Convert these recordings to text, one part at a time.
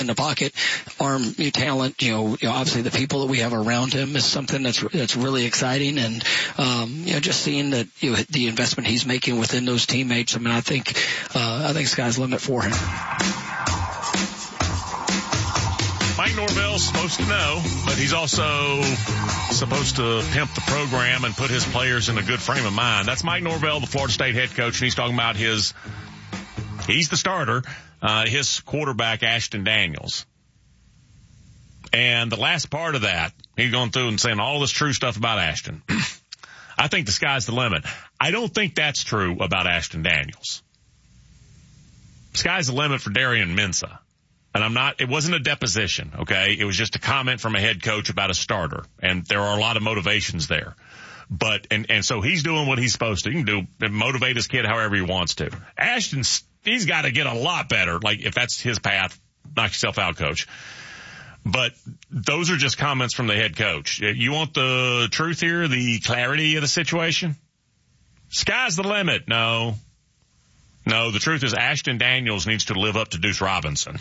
in the pocket, arm talent, obviously the people that we have around him is something that's really exciting. And, just seeing that, the investment he's making within those teammates, I think sky's the limit for him. Mike Norvell's supposed to know, but he's also supposed to pimp the program and put his players in a good frame of mind. That's Mike Norvell, the Florida State head coach, and he's talking about he's the starter, his quarterback, Ashton Daniels. And the last part of that, he's going through and saying all this true stuff about Ashton. I think the sky's the limit. I don't think that's true about Ashton Daniels. Sky's the limit for Darian Mensah. And it wasn't a deposition, okay? It was just a comment from a head coach about a starter. And there are a lot of motivations there. But, and so he's doing what he's supposed to. He can motivate his kid however he wants to. Ashton, he's got to get a lot better. Like, if that's his path, knock yourself out, coach. But those are just comments from the head coach. You want the truth here, the clarity of the situation? Sky's the limit. No, the truth is Ashton Daniels needs to live up to Deuce Robinson.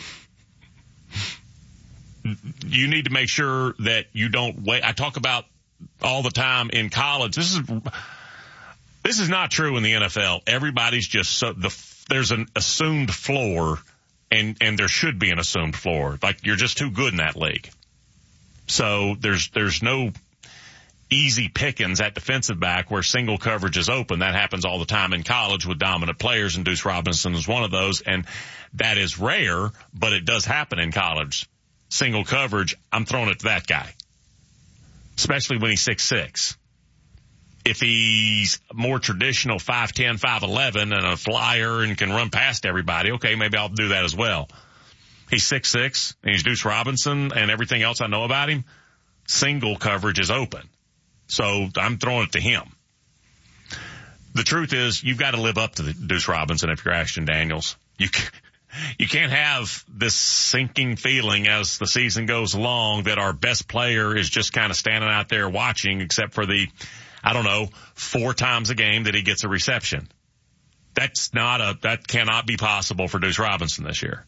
You need to make sure that you don't wait. I talk about all the time in college. This is not true in the NFL. Everybody's just there's an assumed floor, and there should be an assumed floor. Like, you're just too good in that league. So there's no easy pickings at defensive back where single coverage is open. That happens all the time in college with dominant players, and Deuce Robinson is one of those. And that is rare, but it does happen in college. Single coverage, I'm throwing it to that guy, especially when he's 6'6". If he's more traditional 5'10", 5'11", and a flyer and can run past everybody, okay, maybe I'll do that as well. He's 6'6", and he's Deuce Robinson, and everything else I know about him, single coverage is open. So I'm throwing it to him. The truth is, you've got to live up to the Deuce Robinson if you're Ashton Daniels. You can't have this sinking feeling as the season goes along that our best player is just kind of standing out there watching, except for 4 times a game that he gets a reception. That cannot be possible for Deuce Robinson this year.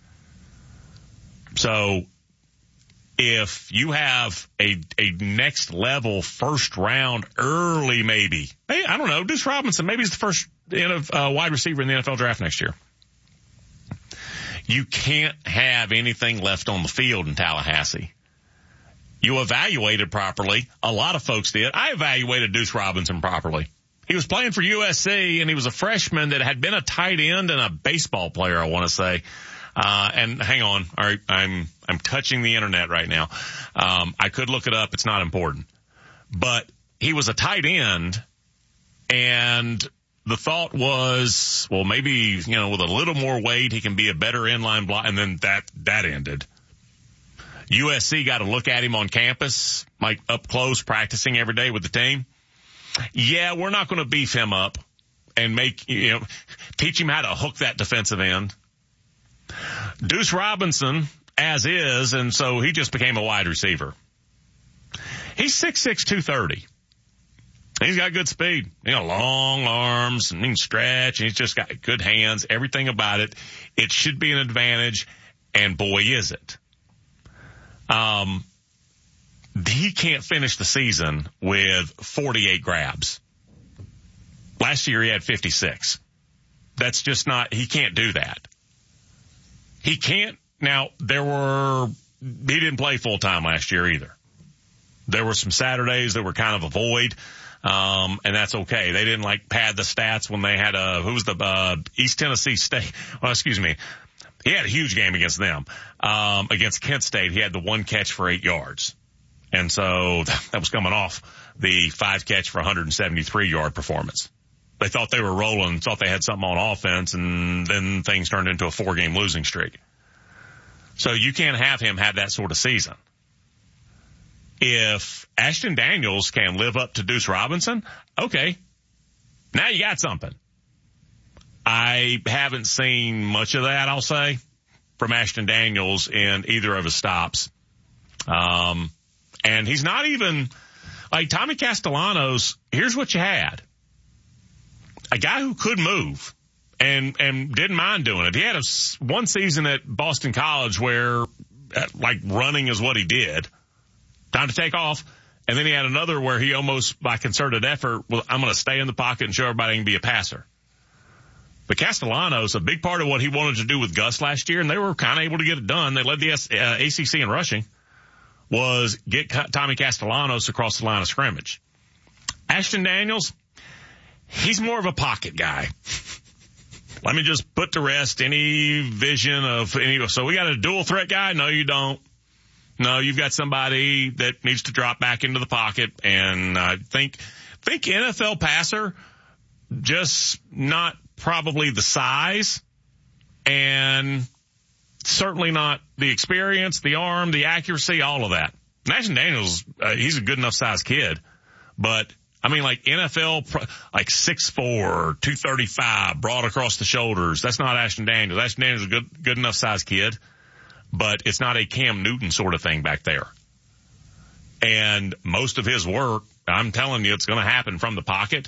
So if you have a next level first round early, maybe, hey, I don't know, Deuce Robinson, maybe he's the first wide receiver in the NFL draft next year. You can't have anything left on the field in Tallahassee. You evaluated properly. A lot of folks did. I evaluated Deuce Robinson properly. He was playing for USC, and he was a freshman that had been a tight end and a baseball player, I want to say. And hang on. All right. I'm touching the internet right now. I could look it up. It's not important. But he was a tight end, and the thought was, well, maybe, with a little more weight, he can be a better inline block. And then that ended. USC got to look at him on campus, like up close, practicing every day with the team. Yeah, we're not going to beef him up and teach him how to hook that defensive end. Deuce Robinson, as is, and so he just became a wide receiver. He's 6'6", 230. He's got good speed. Long arms, and he can stretch, and he's just got good hands, everything about it. It should be an advantage, and boy, is it. He can't finish the season with 48 grabs. Last year he had 56. That's just he can't do that. He can't. Now, he didn't play full time last year either. There were some Saturdays that were kind of a void. And that's okay. They didn't pad the stats when they had East Tennessee State. Well, excuse me. He had a huge game against them. Against Kent State, he had the 1 catch for 8 yards. And so that was coming off the 5 catch for 173-yard performance. They thought they were rolling, thought they had something on offense, and then things turned into a 4-game losing streak. So you can't have him have that sort of season. If Ashton Daniels can live up to Deuce Robinson, okay, now you got something. I haven't seen much of that, I'll say, from Ashton Daniels in either of his stops. And he's not even like Tommy Castellanos. Here's what you had. A guy who could move and didn't mind doing it. He had one season at Boston College where, like, running is what he did. Time to take off. And then he had another where he almost, by concerted effort, well, I'm going to stay in the pocket and show everybody I can be a passer. But Castellanos, a big part of what he wanted to do with Gus last year, and they were kind of able to get it done. They led the ACC in rushing, was get Tommy Castellanos across the line of scrimmage. Ashton Daniels, he's more of a pocket guy. Let me just put to rest any vision of any. So we got a dual threat guy? No, you don't. No, you've got somebody that needs to drop back into the pocket, and I think NFL passer, just not probably the size, and certainly not the experience, the arm, the accuracy, all of that. Ashton Daniels, he's a good enough sized kid, but I mean, like NFL, like 6'4", 235, broad across the shoulders. That's not Ashton Daniels. Ashton Daniels is a good enough sized kid, but it's not a Cam Newton sort of thing back there. And most of his work, I'm telling you, it's going to happen from the pocket.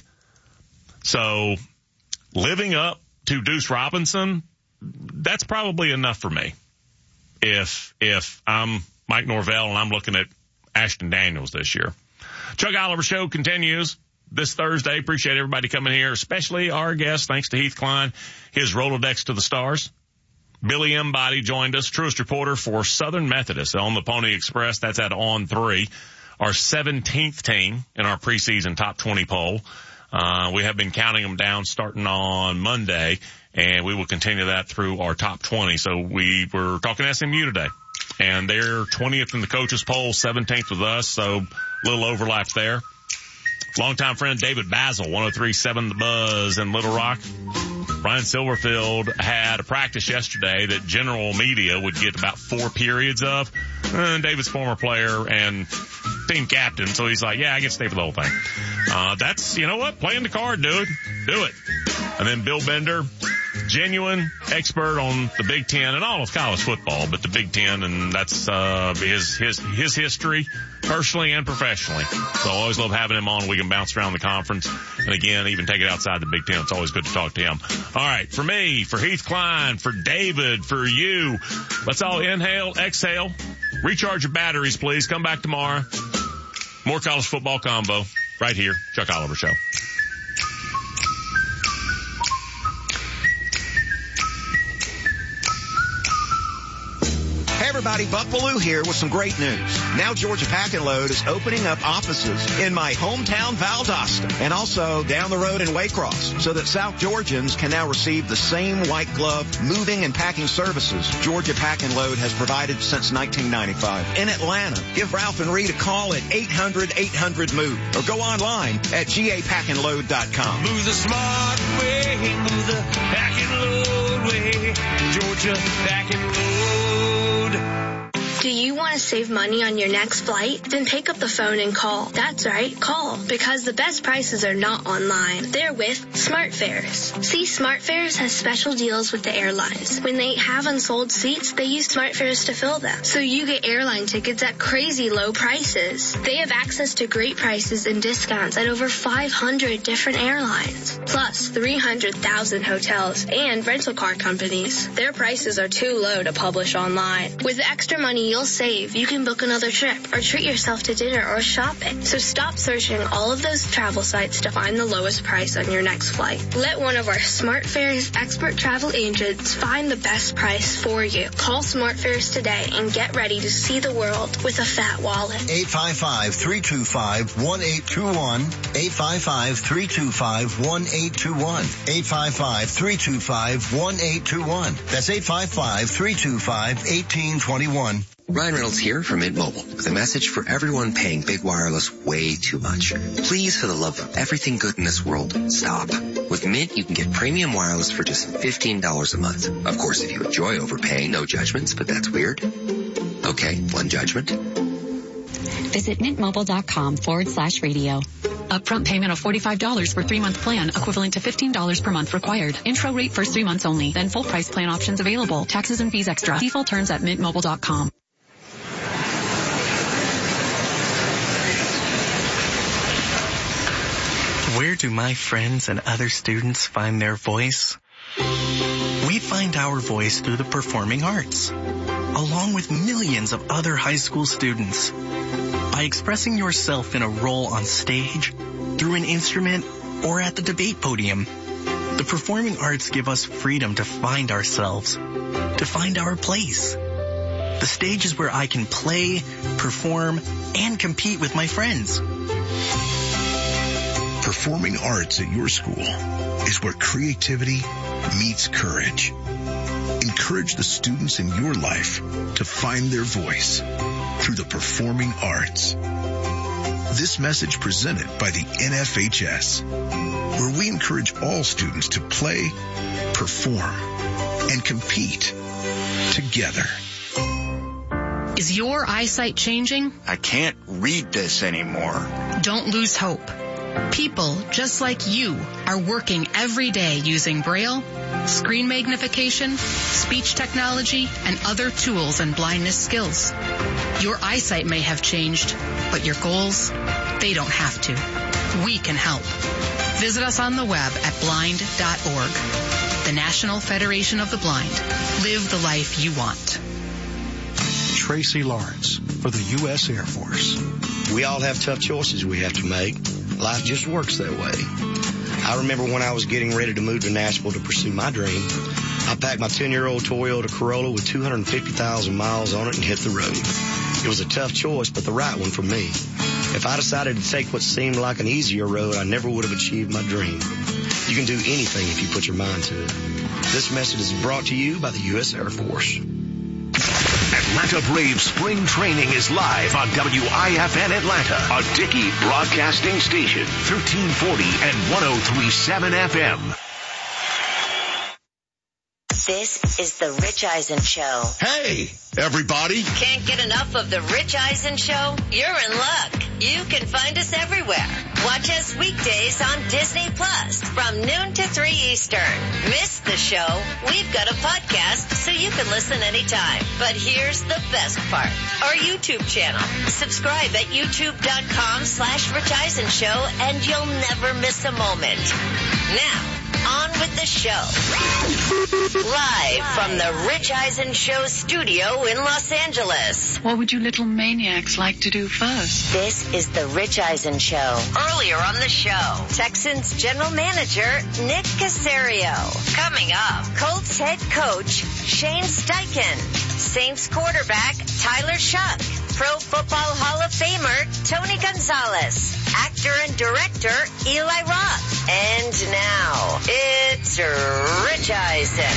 So living up to Deuce Robinson, that's probably enough for me. If I'm Mike Norvell and I'm looking at Ashton Daniels this year. Chuck Oliver Show continues this Thursday. Appreciate everybody coming here, especially our guest. Thanks to Heath Klein, his Rolodex to the stars. Billy Embody joined us, truest reporter for Southern Methodist on the Pony Express. That's at On 3, our 17th team in our preseason top 20 poll. We have been counting them down starting on Monday, and we will continue that through our top 20. So we were talking SMU today, and they're 20th in the coaches poll, 17th with us, so a little overlap there. Longtime friend David Basil, 103.7 The Buzz in Little Rock. Brian Silverfield had a practice yesterday that general media would get about 4 periods of. David's former player and team captain, so he's like, yeah, I get to stay for the whole thing. That's, you know what, playing the card, dude. Do it. And then Bill Bender, genuine expert on the Big Ten and all of college football, but the Big Ten, and that's his history, personally and professionally. So I always love having him on. We can bounce around the conference, and again, even take it outside the Big Ten. It's always good to talk to him. All right, for me, for Heath Klein, for David, for you, let's all inhale, exhale, recharge your batteries, please. Come back tomorrow. More college football combo right here, Chuck Oliver Show. Hey everybody, Buck Bellew here with some great news. Now Georgia Pack and Load is opening up offices in my hometown Valdosta and also down the road in Waycross so that South Georgians can now receive the same white glove moving and packing services Georgia Pack and Load has provided since 1995. In Atlanta, give Ralph and Reed a call at 800-800-MOVE or go online at gapackandload.com. Move the smart way, move the pack and load way, Georgia Pack and Load. Do you want to save money on your next flight? Then pick up the phone and call. That's right, call. Because the best prices are not online. They're with SmartFares. See, SmartFares has special deals with the airlines. When they have unsold seats, they use SmartFares to fill them. So you get airline tickets at crazy low prices. They have access to great prices and discounts at over 500 different airlines. Plus 300,000 hotels and rental car companies. Their prices are too low to publish online. With the extra money you'll save, you can book another trip or treat yourself to dinner or shopping. So stop searching all of those travel sites to find the lowest price on your next flight. Let one of our SmartFares expert travel agents find the best price for you. Call SmartFares today and get ready to see the world with a fat wallet. 855-325-1821. 855-325-1821. 855-325-1821. That's 855-325-1821. Ryan Reynolds here from Mint Mobile with a message for everyone paying big wireless way too much. Please, for the love of everything good in this world, stop. With Mint, you can get premium wireless for just $15 a month. Of course, if you enjoy overpaying, no judgments, but that's weird. Okay, one judgment. Visit mintmobile.com/radio. Upfront payment of $45 for 3-month plan, equivalent to $15 per month required. Intro rate first 3 months only. Then full price plan options available. Taxes and fees extra. See full terms at mintmobile.com. Where do my friends and other students find their voice? We find our voice through the performing arts, along with millions of other high school students. By expressing yourself in a role on stage, through an instrument, or at the debate podium, the performing arts give us freedom to find ourselves, to find our place. The stage is where I can play, perform, and compete with my friends. Performing arts at your school is where creativity meets courage. Encourage the students in your life to find their voice through the performing arts. This message presented by the NFHS, where we encourage all students to play, perform, and compete together. Is your eyesight changing? I can't read this anymore. Don't lose hope. People just like you are working every day using Braille, screen magnification, speech technology, and other tools and blindness skills. Your eyesight may have changed, but your goals, they don't have to. We can help. Visit us on the web at blind.org. The National Federation of the Blind. Live the life you want. Tracy Lawrence for the U.S. Air Force. We all have tough choices we have to make. Life just works that way. I remember when I was getting ready to move to Nashville to pursue my dream, I packed my 10-year-old Toyota Corolla with 250,000 miles on it and hit the road. It was a tough choice, but the right one for me. If I decided to take what seemed like an easier road, I never would have achieved my dream. You can do anything if you put your mind to it. This message is brought to you by the U.S. Air Force. Atlanta Braves spring training is live on WIFN Atlanta, a Dickey broadcasting station, 1340 and 103.7 FM. This is the Rich Eisen Show. Hey, everybody. Can't get enough of the Rich Eisen Show? You're in luck. You can find us everywhere. Watch us weekdays on Disney Plus from noon to 3 Eastern. Miss the show? We've got a podcast so you can listen anytime. But here's the best part. Our YouTube channel. Subscribe at youtube.com/Rich Eisen Show and you'll never miss a moment. Now, on with the show. Live from the Rich Eisen Show studio in Los Angeles. What would you little maniacs like to do first? This is the Rich Eisen Show. Earlier on the show, Texans general manager Nick Caserio. Coming up, Colts head coach Shane Steichen. Saints quarterback Tyler Shuck. Pro Football Hall of Famer Tony Gonzalez. Actor and director Eli Roth. And now, it's Rich Eisen.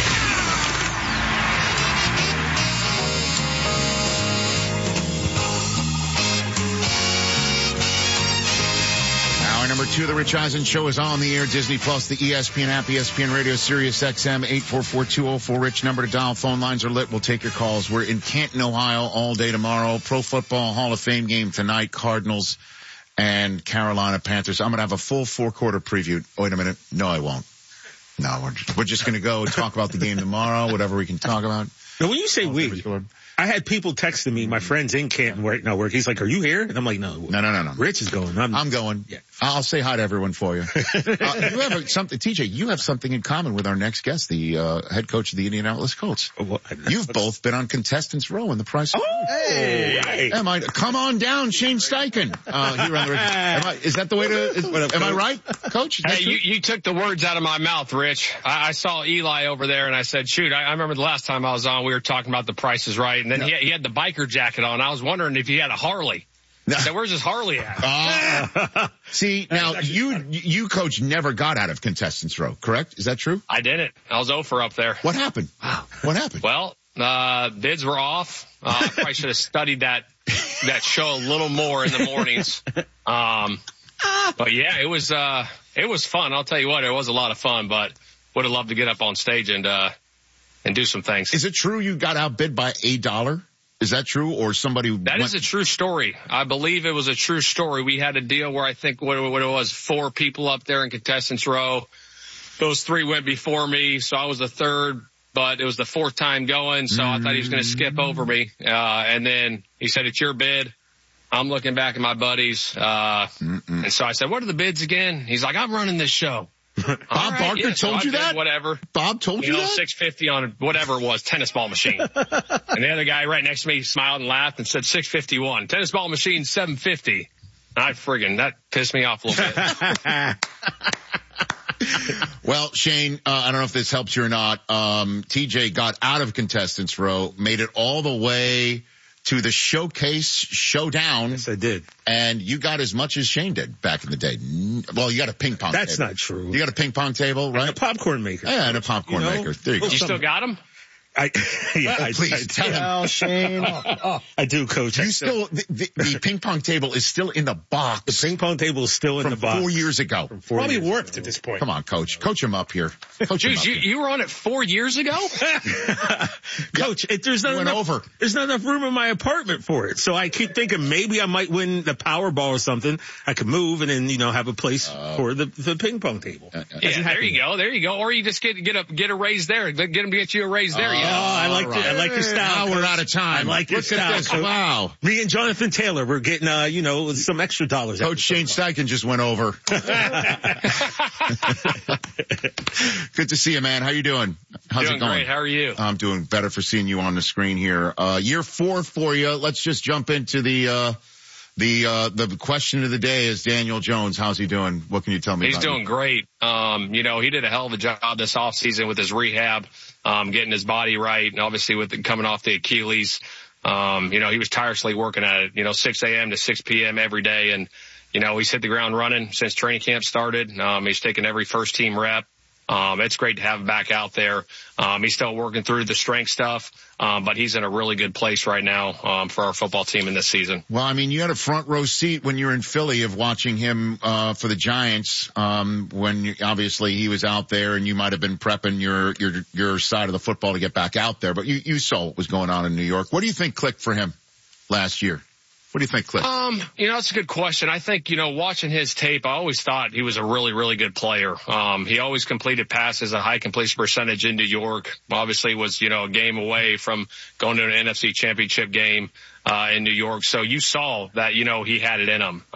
Hour number 2 of the Rich Eisen Show is on the air. Disney Plus, the ESPN app, ESPN Radio, Sirius XM, 844-204-RICH. Number to dial. Phone lines are lit. We'll take your calls. We're in Canton, Ohio all day tomorrow. Pro Football Hall of Fame game tonight. Cardinals and Carolina Panthers. I'm going to have a full 4-quarter preview. Wait a minute. No, I won't. No, we're just going to go and talk about the game tomorrow, whatever we can talk about. Now, when you say we, I had people texting me, my friends in Canton right now work. He's like, are you here? And I'm like, no. No. Rich is going. I'm going. Yeah. I'll say hi to everyone for you. You have something, TJ, you have something in common with our next guest, the head coach of the Indianapolis Colts. You've both been on Contestants Row in The Price. Hey. Come on down, Shane Steichen. Here on the, is that the way to, am I right, Coach? Hey, you took the words out of my mouth, Rich. I saw Eli over there and I said, shoot, I remember the last time I was on, we were talking about The Price is Right. And then he had the biker jacket on. I was wondering if he had a Harley. I said, where's his Harley at? See, now you coach never got out of Contestants Row, correct? Is that true? I didn't. I was 0 for up there. What happened? Wow. What happened? Well, bids were off. I probably should have studied that show a little more in the mornings. But yeah, it was fun. I'll tell you what, it was a lot of fun, but would have loved to get up on stage and do some things. Is it true you got outbid by $1? Is that true, or somebody? That is a true story. I believe it was a true story. We had a deal where I think what it was 4 people up there in Contestants Row. Those 3 went before me, so I was the 3rd, but it was the 4th time going, so I thought he was going to skip over me. And then he said, it's your bid. I'm looking back at my buddies. And so I said, what are the bids again? He's like, I'm running this show. Bob Barker told you that? Whatever. Bob told you that? 650 on whatever it was, tennis ball machine. And the other guy right next to me smiled and laughed and said 651. Tennis ball machine 750. That pissed me off a little bit. Well, Shane, I don't know if this helps you or not. TJ got out of contestants row, made it all the way to the showcase showdown. Yes, I did. And you got as much as Shane did back in the day. Well, you got a ping pong table. That's not true. You got a ping pong table, right? And a popcorn maker. Yeah, and a popcorn maker. There you go. You still got them? Please tell him. Oh, Shane. I do, Coach. The ping pong table is still in the box. The ping pong table is still in the box. 4 years ago. Probably warped at this point. Come on, Coach. Coach him up here. You were on it 4 years ago? Coach, there's not enough room in my apartment for it. So I keep thinking maybe I might win the Powerball or something. I could move and then, have a place for the ping pong table. Yeah, there you go. Or you just get a raise there. Get them to get you a raise there. I like your style. Now we're out of time. I like your style. This. Wow. Me and Jonathan Taylor, we're getting, some extra dollars. Coach Shane Steichen just went over. Good to see you, man. How you doing? How's doing it going? Great. How are you? I'm doing better for seeing you on the screen here. Year 4 for you. Let's just jump into the question of the day is Daniel Jones. How's he doing? What can you tell me He's about doing great. He did a hell of a job this offseason with his rehab, getting his body right. And obviously coming off the Achilles, he was tirelessly working at it, 6 a.m. to 6 p.m. every day. And, he's hit the ground running since training camp started. He's taken every first team rep. It's great to have him back out there. He's still working through the strength stuff, but he's in a really good place right now for our football team in this season. Well, you had a front row seat when you were in Philly of watching him for the Giants when obviously he was out there, and you might have been prepping your side of the football to get back out there. But you saw what was going on in New York. What do you think clicked for him last year? What do you think, Cliff? That's a good question. I think, watching his tape, I always thought he was a really, really good player. He always completed passes, a high completion percentage in New York. Obviously was, a game away from going to an NFC championship game, in New York. So you saw that, he had it in him.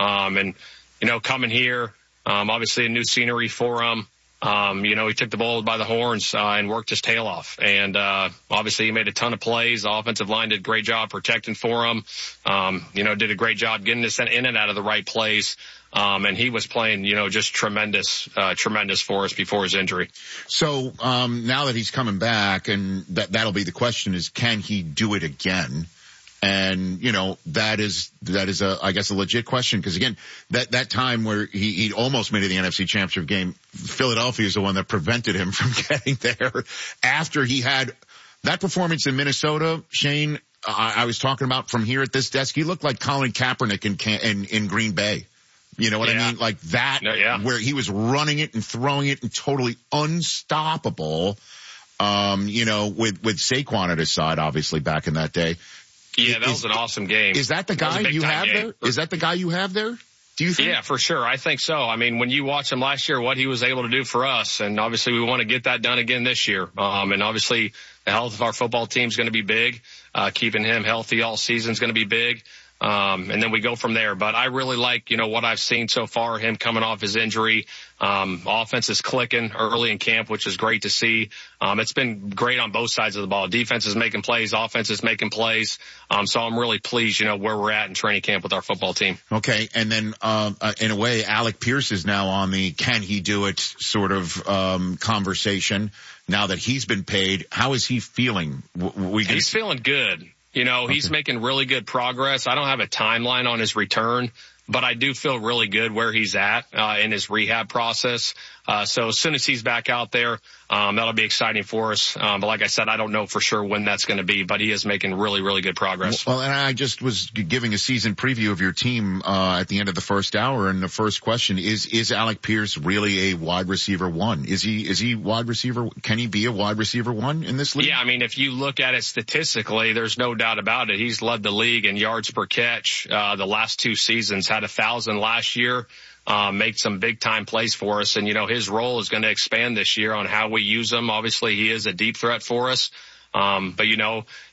Coming here, obviously a new scenery for him. He took the bull by the horns, and worked his tail off. And, obviously he made a ton of plays. The offensive line did a great job protecting for him. Did a great job getting us in and out of the right place. And he was playing, just tremendous for us before his injury. So, now that he's coming back, and that'll be the question is, can he do it again? And, that is I guess a legit question. Cause again, that time where he almost made it the NFC Championship game, Philadelphia is the one that prevented him from getting there after he had that performance in Minnesota. Shane, I was talking about from here at this desk. He looked like Colin Kaepernick in Green Bay. You know what I mean? Like that, where he was running it and throwing it and totally unstoppable. With Saquon at his side, obviously back in that day. Yeah, that was an awesome game. Is that the guy you have there? Is that the guy you have there? Do you think? Yeah, for sure. I think so. When you watch him last year, what he was able to do for us, and obviously we want to get that done again this year. And obviously the health of our football team is going to be big. Keeping him healthy all season is going to be big. And then we go from there. But I really like, what I've seen so far, him coming off his injury. Offense is clicking early in camp, which is great to see. It's been great on both sides of the ball. Defense is making plays. Offense is making plays. So I'm really pleased, where we're at in training camp with our football team. Okay. And then, in a way, Alec Pierce is now on the can he do it sort of, conversation now that he's been paid. How is he feeling? He's feeling good. He's making really good progress. I don't have a timeline on his return, but I do feel really good where he's at in his rehab process. So as soon as he's back out there, that'll be exciting for us. But like I said, I don't know for sure when that's going to be, but he is making really, really good progress. Well, and I just was giving a season preview of your team at the end of the first hour, and the first question is Alec Pierce really a wide receiver one? Is he wide receiver? Can he be a wide receiver one in this league? Yeah, if you look at it statistically, there's no doubt about it. He's led the league in yards per catch the last 2 seasons, had 1,000 last year. Make some big time plays for us. And, his role is going to expand this year on how we use him. Obviously, he is a deep threat for us. But,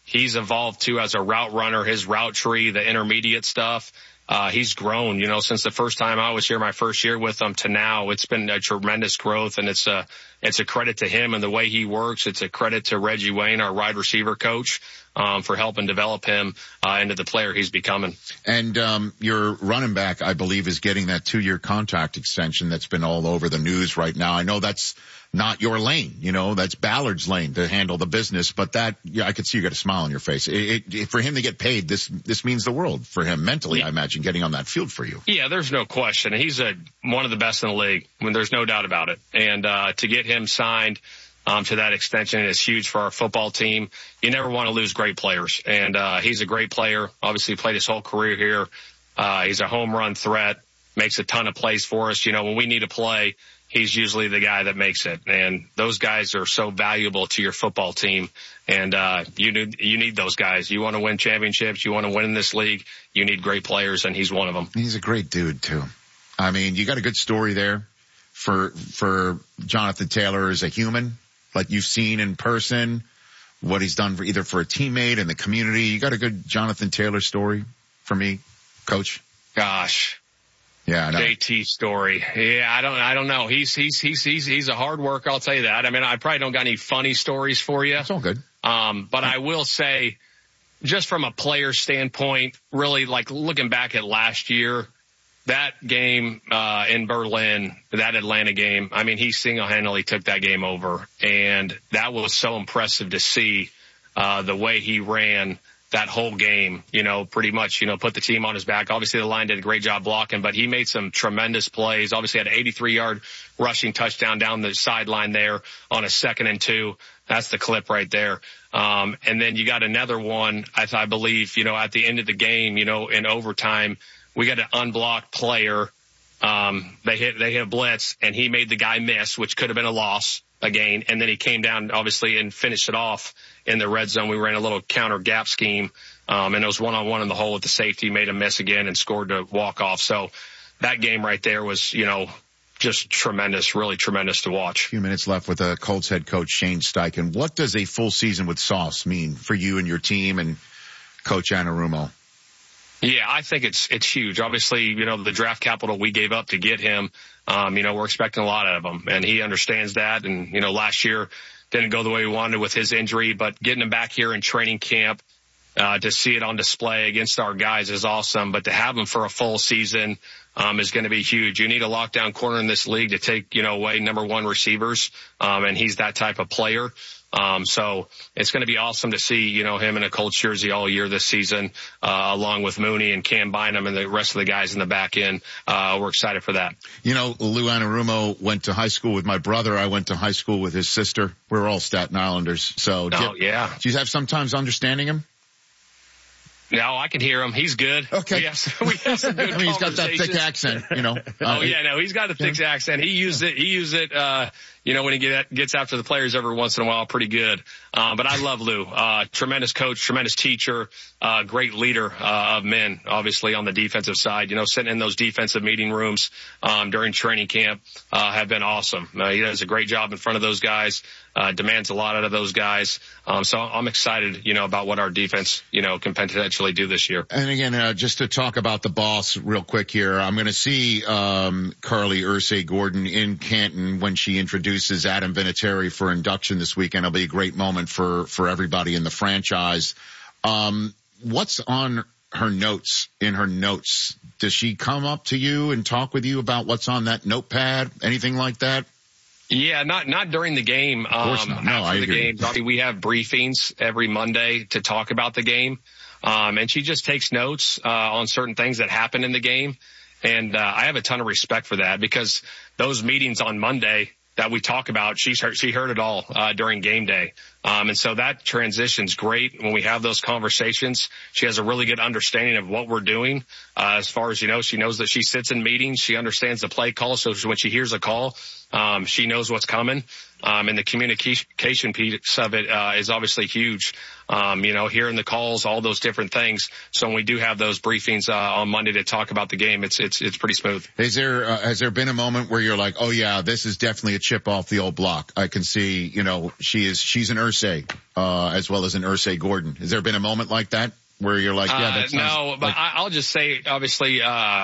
he's evolved too as a route runner, his route tree, the intermediate stuff. He's grown, since the first time I was here, my first year with him to now. It's been a tremendous growth, and it's a credit to him and the way he works. It's a credit to Reggie Wayne, our wide receiver coach, for helping develop him into the player he's becoming. And your running back, I believe, is getting that 2-year contract extension that's been all over the news right now. I know that's not your lane, that's Ballard's lane to handle the business, but I could see you got a smile on your face. For him to get paid, this means the world for him mentally, I imagine, getting on that field for you. Yeah, there's no question. He's one of the best in the league. There's no doubt about it. And to get him signed to that extension is huge for our football team. You never want to lose great players. And he's a great player. Obviously played his whole career here. He's a home run threat, makes a ton of plays for us. When we need a play, he's usually the guy that makes it. And those guys are so valuable to your football team. And you need those guys. You want to win championships. You want to win in this league. You need great players, and he's one of them. He's a great dude, too. I mean, you got a good story there for Jonathan Taylor as a human, like you've seen in person, what he's done either for a teammate and the community. You got a good Jonathan Taylor story for me, Coach? Gosh. Yeah, I know. JT story. Yeah, I don't know. He's a hard worker. I'll tell you that. I mean, I probably don't got any funny stories for you. It's all good. But I will say, just from a player standpoint, really like looking back at last year, that game, in Berlin, that Atlanta game, I mean, he single-handedly took that game over. And that was so impressive to see, the way he ran that whole game, pretty much, put the team on his back. Obviously the line did a great job blocking, but he made some tremendous plays. Obviously had an 83-yard rushing touchdown down the sideline there on a 2nd and 2. That's the clip right there. And then you got another one, I believe, at the end of the game, in overtime, we got an unblocked player. They hit a blitz and he made the guy miss, which could have been a loss again. And then he came down obviously and finished it off in the red zone. We ran a little counter gap scheme. And it was 1-on-1 in the hole with the safety, made a miss again and scored to walk off. So that game right there was, just tremendous, really tremendous to watch. A few minutes left with Colts head coach Shane Steichen. What does a full season with Sauce mean for you and your team and Coach Anarumo? Yeah, I think it's huge. Obviously, the draft capital we gave up to get him, we're expecting a lot out of him, and he understands that. And, last year didn't go the way we wanted with his injury, but getting him back here in training camp, to see it on display against our guys is awesome. But to have him for a full season, is going to be huge. You need a lockdown corner in this league to take, away number 1 receivers. And he's that type of player. So it's going to be awesome to see, him in a Colts jersey all year this season, along with Mooney and Cam Bynum and the rest of the guys in the back end. We're excited for that. Lou Anarumo went to high school with my brother. I went to high school with his sister. We're all Staten Islanders. So do you have sometimes understanding him? No, I can hear him. He's good. Okay. We have some good conversations. He's got that thick accent, he's got a thick accent. He used it, when he gets after the players every once in a while, pretty good. But I love Lou. Tremendous coach, tremendous teacher, great leader, of men, obviously on the defensive side. Sitting in those defensive meeting rooms, during training camp, have been awesome. He does a great job in front of those guys, demands a lot out of those guys. So I'm excited, about what our defense, can potentially do this year. And again, just to talk about the boss real quick here, I'm going to see, Carly Ursay Gordon in Canton when she introduces Adam Vinatieri for induction this weekend. It'll be a great moment for everybody in the franchise. What's on her notes, Does she come up to you and talk with you about what's on that notepad? Anything like that? Yeah, not during the game. Of course not. No, after the agree. game, we have briefings every Monday to talk about the game. And she just takes notes, on certain things that happen in the game. And, I have a ton of respect for that because those meetings on Monday that we talk about, she heard it all, during game day. And so that transition's great when we have those conversations. She has a really good understanding of what we're doing. As far as, she knows that she sits in meetings. She understands the play call. So when she hears a call, she knows what's coming. And the communication piece of it, is obviously huge. Hearing the calls, all those different things. So when we do have those briefings, on Monday to talk about the game, it's pretty smooth. Has there been a moment where you're like, oh yeah, this is definitely a chip off the old block? I can see, she's an Ursay Irsay, as well as an Irsay Gordon. Has there been a moment like that where you're like, yeah, that's no, but I'll just say, obviously,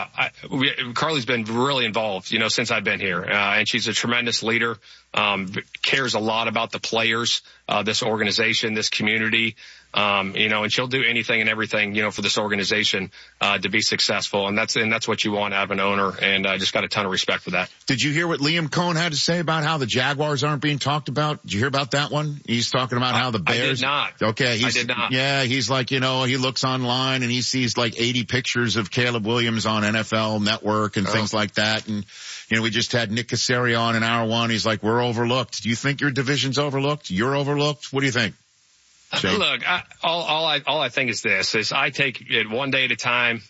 Carly's been really involved, since I've been here. And she's a tremendous leader, cares a lot about the players, this organization, this community. And she'll do anything and everything, for this organization, to be successful. And that's what you want out of an owner. And I just got a ton of respect for that. Did you hear what Liam Cohen had to say about how the Jaguars aren't being talked about? Did you hear about that one? He's talking about how the Bears. I did not. Okay. I did not. Yeah. He's like, he looks online and he sees like 80 pictures of Caleb Williams on NFL Network and things like that. And, we just had Nick Caserio on in hour one. He's like, we're overlooked. Do you think your division's overlooked? You're overlooked? What do you think? Shane? Look, all I think is this, is I take it one day at a time,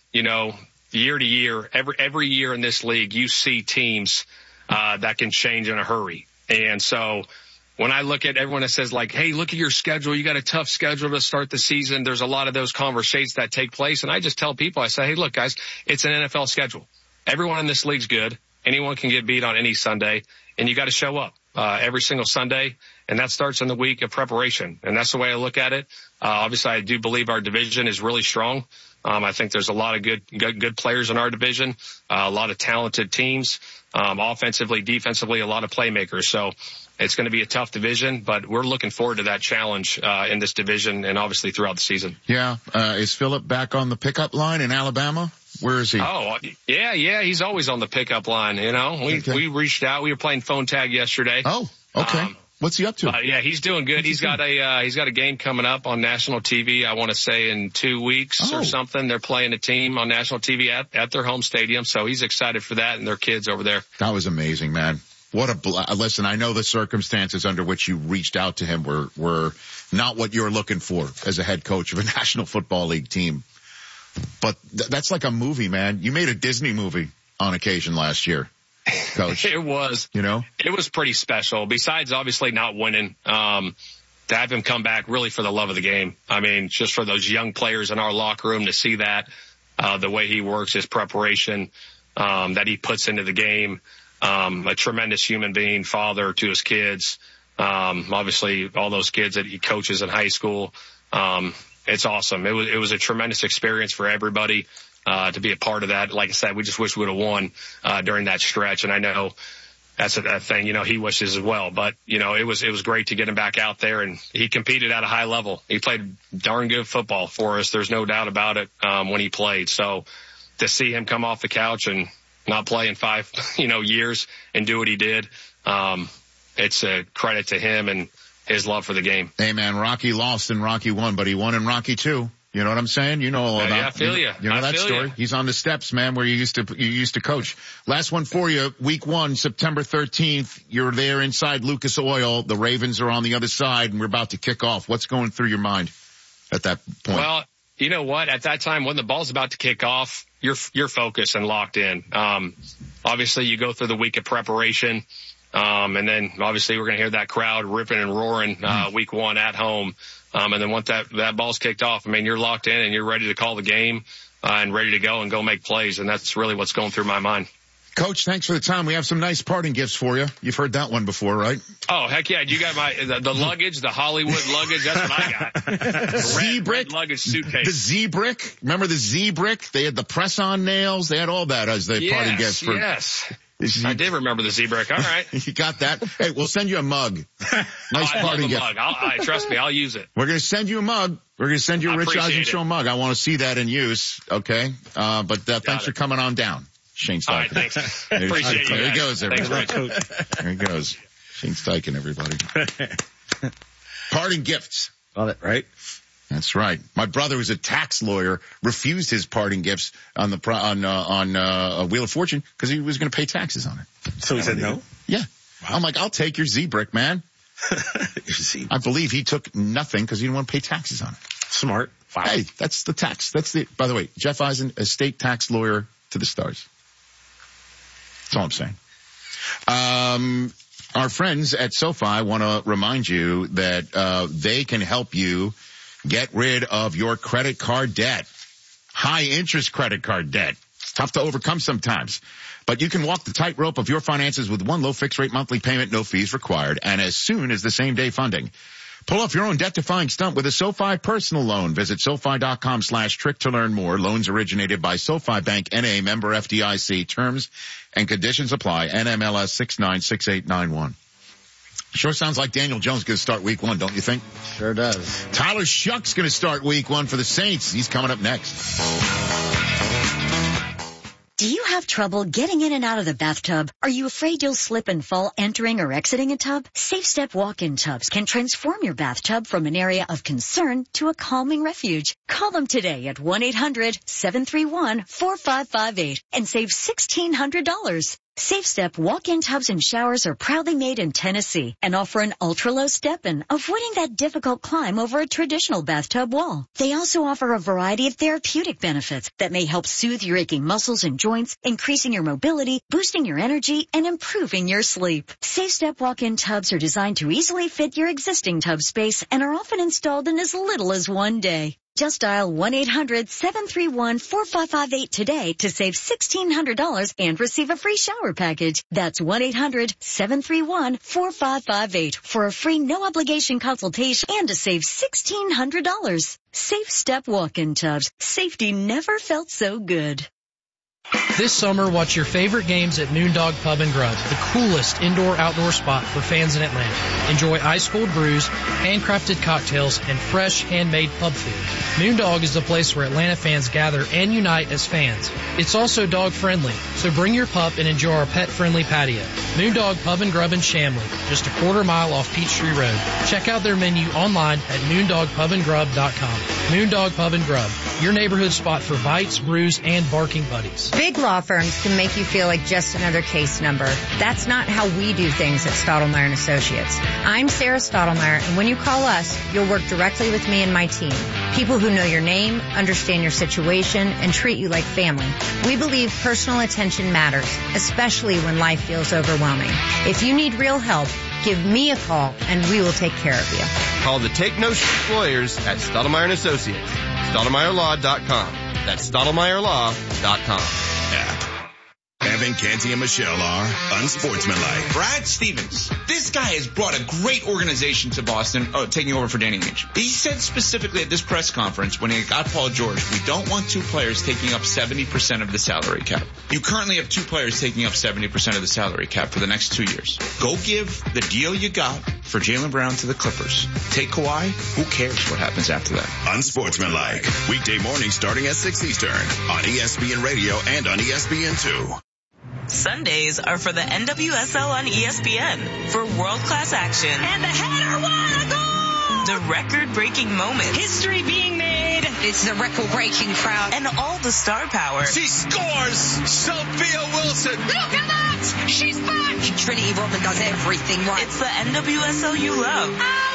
year to year. Every year in this league, you see teams that can change in a hurry. And so when I look at everyone that says like, hey, look at your schedule, you got a tough schedule to start the season, there's a lot of those conversations that take place. And I just tell people, I say, hey, look, guys, it's an NFL schedule. Everyone in this league's good. Anyone can get beat on any Sunday, and you got to show up every single Sunday. And that starts in the week of preparation. And that's the way I look at it. Obviously, I do believe our division is really strong. I think there's a lot of good players in our division, a lot of talented teams, offensively, defensively, a lot of playmakers. So it's going to be a tough division, but we're looking forward to that challenge in this division and obviously throughout the season. Yeah. Is Phillip back on the pickup line in Alabama? Where is he? Oh, yeah. He's always on the pickup line. We reached out. We were playing phone tag yesterday. Oh, okay. What's he up to? Yeah, he's doing good. He's got a game coming up on national TV. I want to say in 2 weeks or something. They're playing a team on national TV at their home stadium. So he's excited for that and their kids over there. That was amazing, man. Listen, I know the circumstances under which you reached out to him were not what you're looking for as a head coach of a National Football League team. But that's like a movie, man. You made a Disney movie on occasion last year, Coach. It was. It was pretty special. Besides, obviously, not winning, to have him come back really for the love of the game. I mean, just for those young players in our locker room to see that, the way he works, his preparation, that he puts into the game, a tremendous human being, father to his kids, obviously all those kids that he coaches in high school. It's awesome. It was a tremendous experience for everybody, to be a part of that. Like I said, we just wish we would have won, during that stretch. And I know that's a thing, he wishes as well, but it was great to get him back out there, and he competed at a high level. He played darn good football for us. There's no doubt about it, when he played. So to see him come off the couch and not play in 5, years and do what he did, it's a credit to him and his love for the game. Hey man, Rocky lost and Rocky won, but he won in Rocky 2. You know what I'm saying? You know all about. Yeah, I feel you. You know that story? You. He's on the steps, man, where you used to coach. Last one for you. Week 1, September 13th. You're there inside Lucas Oil. The Ravens are on the other side, and we're about to kick off. What's going through your mind at that point? Well, you know what? At that time, when the ball's about to kick off, you're focused and locked in. Obviously, you go through the week of preparation. And then obviously we're going to hear that crowd ripping and roaring, week 1 at home. And then once that ball's kicked off, you're locked in and you're ready to call the game, and ready to go and go make plays. And that's really what's going through my mind. Coach, thanks for the time. We have some nice parting gifts for you. You've heard that one before, right? Oh, heck yeah. You got the luggage, the Hollywood luggage. That's what I got. Z-Brick luggage suitcase. The Z-Brick. Remember the Z-Brick? They had the press-on nails. They had all that as the parting gifts. Yes. I did remember the Z-Brick. All right. You got that? Hey, we'll send you a mug. Nice parting gift. Mug. Trust me, I'll use it. We're going to send you a mug. We're going to send you a Rich Eisen Show mug. I want to see that in use. Okay. But thanks for coming on down, Shane Steichen. All right, thanks. Appreciate you. There he goes, everybody. Thanks, there he goes. Shane Steichen, everybody. Parting gifts. Got it, right? That's right. My brother, who's a tax lawyer, refused his parting gifts on Wheel of Fortune because he was going to pay taxes on it. So he said no? Yeah. Wow. I'm like, I'll take your Z-Brick, man. I believe he took nothing because he didn't want to pay taxes on it. Smart. Wow. Hey, that's the tax. By the way, Jeff Eisen, a state tax lawyer to the stars. That's all I'm saying. Our friends at SoFi want to remind you that they can help you get rid of your credit card debt. High interest credit card debt. It's tough to overcome sometimes. But you can walk the tightrope of your finances with one low fixed rate monthly payment, no fees required, and as soon as the same day funding. Pull off your own death-defying stunt with a SoFi personal loan. Visit SoFi.com/trick to learn more. Loans originated by SoFi Bank, N.A., member FDIC. Terms and conditions apply. NMLS 696891. Sure sounds like Daniel Jones going to start week 1, don't you think? Sure does. Tyler Shuck's going to start week 1 for the Saints. He's coming up next. Do you have trouble getting in and out of the bathtub? Are you afraid you'll slip and fall entering or exiting a tub? Safe Step walk-in tubs can transform your bathtub from an area of concern to a calming refuge. Call them today at 1-800-731-4558 and save $1,600. Safe Step walk-in tubs and showers are proudly made in Tennessee and offer an ultra-low step-in, avoiding that difficult climb over a traditional bathtub wall. They also offer a variety of therapeutic benefits that may help soothe your aching muscles and joints, increasing your mobility, boosting your energy, and improving your sleep. Safe Step walk-in tubs are designed to easily fit your existing tub space and are often installed in as little as 1 day. Just dial 1-800-731-4558 today to save $1,600 and receive a free shower package. That's 1-800-731-4558 for a free no-obligation consultation and to save $1,600. Safe Step walk-in tubs. Safety never felt so good. This summer, watch your favorite games at Moondog Pub and Grub, the coolest indoor-outdoor spot for fans in Atlanta. Enjoy ice-cold brews, handcrafted cocktails, and fresh, handmade pub food. Moondog is the place where Atlanta fans gather and unite as fans. It's also dog-friendly, so bring your pup and enjoy our pet-friendly patio. Moondog Pub and Grub in Shamley, just a quarter-mile off Peachtree Road. Check out their menu online at moondogpubandgrub.com. Moondog Pub and Grub, your neighborhood spot for bites, brews, and barking buddies. Big law firms can make you feel like just another case number. That's not how we do things at Stottlemyre & Associates. I'm Sarah Stottlemyre, and when you call us, you'll work directly with me and my team. People who know your name, understand your situation, and treat you like family. We believe personal attention matters, especially when life feels overwhelming. If you need real help, give me a call, and we will take care of you. Call the Take No Shit lawyers at Stottlemyre & Associates. StottlemyreLaw.com. That's StottlemyreLaw.com. Evan, Canty, and Michelle are unsportsmanlike. Brad Stevens. This guy has brought a great organization to Boston, taking over for Danny Ainge. He said specifically at this press conference when he got Paul George, we don't want 2 players taking up 70% of the salary cap. You currently have 2 players taking up 70% of the salary cap for the next 2 years. Go give the deal you got for Jaylen Brown to the Clippers. Take Kawhi. Who cares what happens after that? Unsportsmanlike. Weekday mornings starting at 6 Eastern on ESPN Radio and on ESPN2. Sundays are for the NWSL on ESPN for world-class action. And the header, what a goal! The record-breaking moments. History being made. It's the record-breaking crowd. And all the star power. She scores! Sophia Wilson! Look at that! She's back! Trinity Rodman does everything right. It's the NWSL you love. I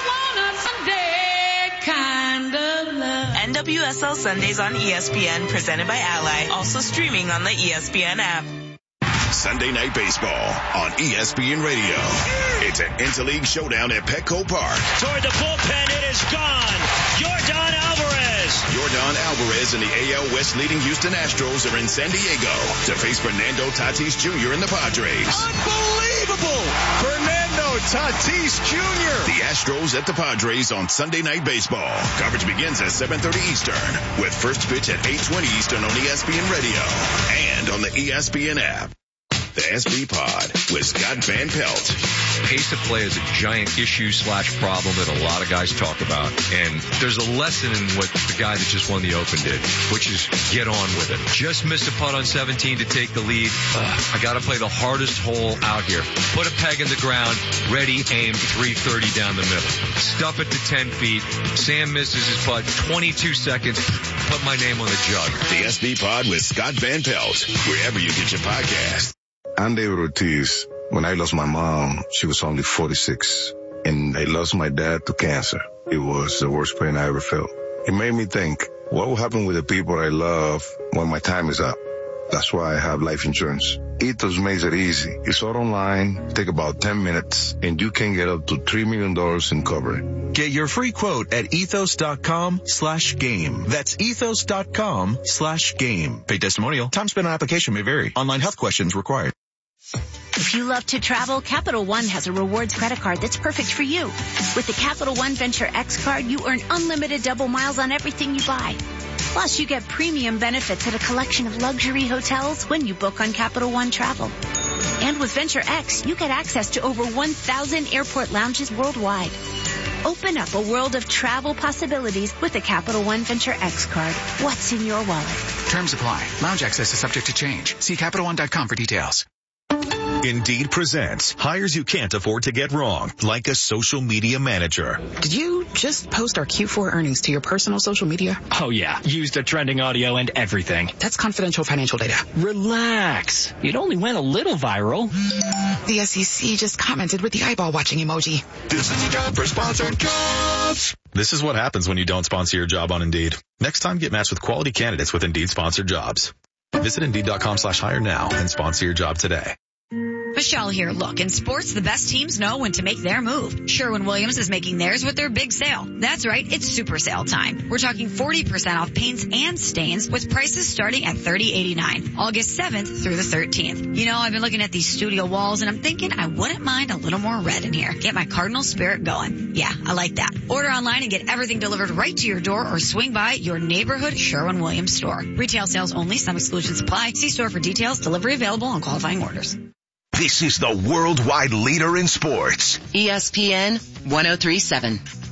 want a Sunday kind of love. NWSL Sundays on ESPN, presented by Ally. Also streaming on the ESPN app. Sunday Night Baseball on ESPN Radio. It's an interleague showdown at Petco Park. Toward the bullpen, it is gone. Yordan Alvarez. Yordan Alvarez and the AL West leading Houston Astros are in San Diego to face Fernando Tatis Jr. and the Padres. Unbelievable! Fernando Tatis Jr. The Astros at the Padres on Sunday Night Baseball. Coverage begins at 7:30 Eastern with first pitch at 8:20 Eastern on ESPN Radio and on the ESPN app. The SB Pod with Scott Van Pelt. Pace of play is a giant issue/problem that a lot of guys talk about. And there's a lesson in what the guy that just won the Open did, which is get on with it. Just missed a putt on 17 to take the lead. I got to play the hardest hole out here. Put a peg in the ground, ready, aim, 330 down the middle. Stuff it to 10 feet. Sam misses his putt, 22 seconds. Put my name on the jug. The SB Pod with Scott Van Pelt, wherever you get your podcast. I'm David Ortiz. When I lost my mom, she was only 46. And I lost my dad to cancer. It was the worst pain I ever felt. It made me think, what will happen with the people I love when my time is up? That's why I have life insurance. Ethos makes it easy. It's all online, take about 10 minutes, and you can get up to $3 million in coverage. Get your free quote at ethos.com/game. That's ethos.com/game. Paid testimonial. Time spent on application may vary. Online health questions required. If you love to travel, Capital One has a rewards credit card that's perfect for you. With the Capital One Venture X card, you earn unlimited double miles on everything you buy. Plus, you get premium benefits at a collection of luxury hotels when you book on Capital One Travel. And with Venture X, you get access to over 1,000 airport lounges worldwide. Open up a world of travel possibilities with the Capital One Venture X card. What's in your wallet? Terms apply. Lounge access is subject to change. See CapitalOne.com for details. Indeed presents hires you can't afford to get wrong, like a social media manager. Did you just post our Q4 earnings to your personal social media? Oh yeah, used the trending audio and everything. That's confidential financial data. Relax. It only went a little viral. The SEC just commented with the eyeball watching emoji. This is a job for sponsored jobs. This is what happens when you don't sponsor your job on Indeed. Next time, get matched with quality candidates with Indeed sponsored jobs. Visit Indeed.com/hire now and sponsor your job today. Michelle here. Look, in sports, the best teams know when to make their move. Sherwin-Williams is making theirs with their big sale. That's right, it's super sale time. We're talking 40% off paints and stains with prices starting at $30.89. August 7th through the 13th. You know, I've been looking at these studio walls and I'm thinking I wouldn't mind a little more red in here. Get my Cardinal spirit going. Yeah, I like that. Order online and get everything delivered right to your door or swing by your neighborhood Sherwin-Williams store. Retail sales only. Some exclusions apply. See store for details. Delivery available on qualifying orders. This is the worldwide leader in sports. ESPN 1037.